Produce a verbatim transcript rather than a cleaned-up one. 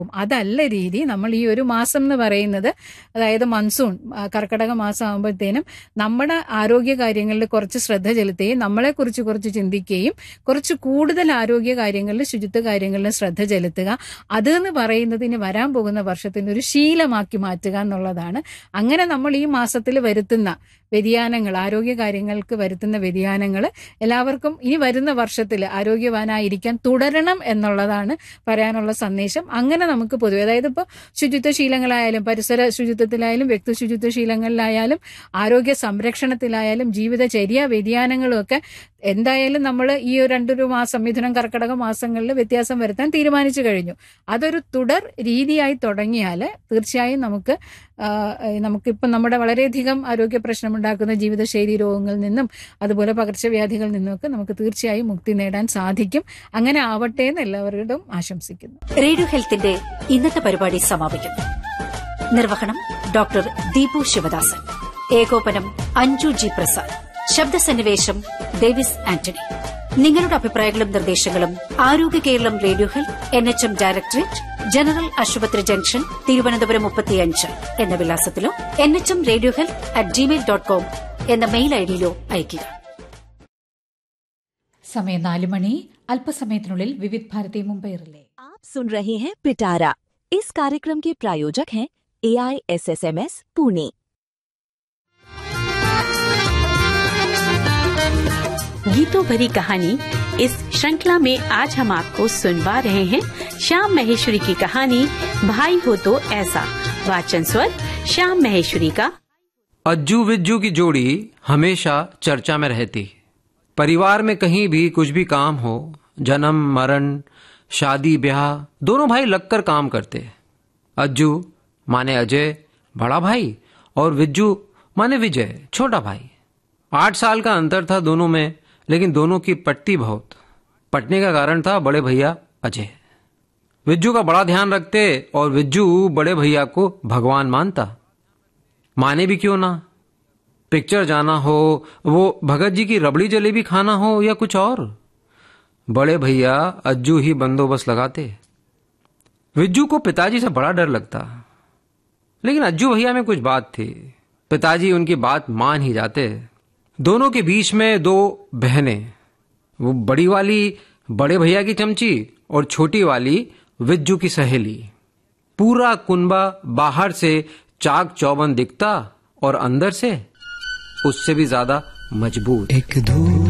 അതല്ല രീതി. നമ്മൾ ഈ ഒരു മാസം എന്ന് പറയുന്നത്, അതായത് മൺസൂൺ കർക്കിടക മാസം ആകുമ്പോഴത്തേനും നമ്മുടെ ആരോഗ്യ കാര്യങ്ങളിൽ കുറച്ച് ശ്രദ്ധ ചെലുത്തുകയും നമ്മളെക്കുറിച്ച് കുറച്ച് ചിന്തിക്കുകയും കുറച്ച് കൂടുതൽ ആരോഗ്യ കാര്യങ്ങളിൽ ശുചിത്വ കാര്യങ്ങളിൽ ശ്രദ്ധ ചെലുത്തുക, അതെന്ന് പറയുന്നത് ഇനി വരാൻ പോകുന്ന വർഷത്തിന് ഒരു ശീലമാക്കി മാറ്റുക എന്നുള്ളതാണ്. അങ്ങനെ നമ്മൾ ഈ മാസത്തിൽ വരുത്തുന്ന വ്യതിയാനങ്ങൾ, ആരോഗ്യ കാര്യങ്ങൾക്ക് വരുത്തുന്ന വ്യതിയാനങ്ങൾ എല്ലാവർക്കും ഇനി വരുന്ന വർഷത്തിൽ ആരോഗ്യവാനായിരിക്കാൻ തുടരണം എന്നുള്ളതാണ് പറയാനുള്ള സന്ദേശം. അങ്ങനെ നമുക്ക് പൊതുവെ, അതായത് ഇപ്പോൾ ശുചിത്വ ശീലങ്ങളായാലും പരിസര ശുചിത്വത്തിലായാലും വ്യക്തി ശുചിത്വ ശീലങ്ങളിലായാലും ആരോഗ്യ സംരക്ഷണത്തിലായാലും ജീവിതചര്യ വ്യതിയാനങ്ങളും ഒക്കെ എന്തായാലും നമ്മൾ ഈ ഒരു രണ്ടൊരു മാസം മിഥുനം കർക്കിടക മാസങ്ങളിൽ വ്യത്യാസം വരുത്താൻ തീരുമാനിച്ചു കഴിഞ്ഞു. അതൊരു തുടർ രീതിയായി തുടങ്ങിയാൽ തീർച്ചയായും നമുക്ക് നമുക്കിപ്പം നമ്മുടെ വളരെയധികം ആരോഗ്യ പ്രശ്നമുണ്ടാക്കുന്ന ജീവിതശൈലി രോഗങ്ങളിൽ നിന്നും അതുപോലെ പകർച്ചവ്യാധികളിൽ നിന്നുമൊക്കെ നമുക്ക് തീർച്ചയായും മുക്തി നേടാൻ സാധിക്കും. അങ്ങനെ ആവട്ടെ എന്ന് എല്ലാവരോടും ആശംസിക്കുന്നു. റേഡിയോ ഹെൽത്തിന്റെ ഇന്നത്തെ പരിപാടി സമാപിക്കുന്നു. നിർവഹണം ഡോക്ടർ ദീപു ശിവദാസൻ, ഏകോപനം അഞ്ജു ജി പ്രസാദ്, ശബ്ദസന്നിവേശം ഡേവിസ് ആന്റണി. നിങ്ങളുടെ അഭിപ്രായങ്ങളും നിർദ്ദേശങ്ങളും ആരോഗ്യ Keralam radio health N H M directorate, general ആശുപത്രി ജംഗ്ഷൻ, തിരുവനന്തപുരം മുപ്പത്തിയഞ്ച് എന്ന വിലാസത്തിലോ N H M radio health at Gmail dot com എന്ന മെയിൽ ഐഡിയിലോ അയയ്ക്കുക. സമയം നാല് മണി. അല്പസമയത്തിനുള്ളിൽ വിവിധ് ഭാരതി മുംബൈ റിലേ. आप सुन रहे हैं पिटारा. इस कार्यक्रम के प्रायोजक हैं ए I S S M S Pune. गीतों भरी कहानी इस श्रृंखला में आज हम आपको सुनवा रहे हैं श्याम महेश्वरी की कहानी भाई हो तो ऐसा. वाचन स्वर श्याम महेश्वरी का. अज्जू विज्जू की जोड़ी हमेशा चर्चा में रहती. परिवार में कहीं भी कुछ भी काम हो, जन्म मरण शादी ब्याह, दोनों भाई लगकर काम करते. अज्जू माने अजय बड़ा भाई और विज्जू माने विजय छोटा भाई. आठ साल का अंतर था दोनों में, लेकिन दोनों की पटती बहुत. पटने का कारण था बड़े भैया अजय. विज्जू का बड़ा ध्यान रखते और विज्जू बड़े भैया को भगवान मानता. माने भी क्यों ना, पिक्चर जाना हो, वो भगत जी की रबड़ी जलेबी खाना हो या कुछ और, बड़े भैया अज्जू ही बंदोबस्त लगाते. विज्जू को पिताजी से बड़ा डर लगता, लेकिन अज्जू भैया में कुछ बात थी. पिताजी उनकी बात मान ही जाते. दोनों के बीच में दो बहनें, वो बड़ी वाली बड़े भैया की चमची और छोटी वाली विज्जू की सहेली. पूरा कुनबा बाहर से चाक चौबंद दिखता और अंदर से उससे भी ज्यादा मजबूत. एक धूप